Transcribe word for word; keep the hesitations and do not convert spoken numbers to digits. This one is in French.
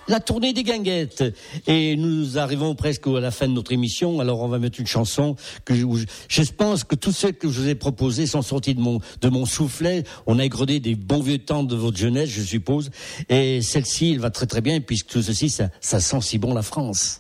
la tournée des guinguettes. Et nous arrivons presque à la fin de notre émission. Alors on va mettre une chanson que je, je pense que tous ceux que je vous ai proposés sont sortis de mon de mon soufflet. On a égrené des bons vieux temps de votre jeunesse, je suppose. Et celle-ci, elle va très très bien puisque tout ceci, ça, ça sent si bon la France.